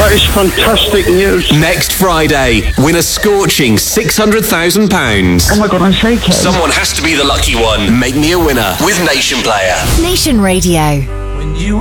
That is fantastic news. Next Friday, win a scorching £600,000. Oh my God, I'm shaking. Someone has to be the lucky one. Make me a winner with Nation Player. Nation Radio. When you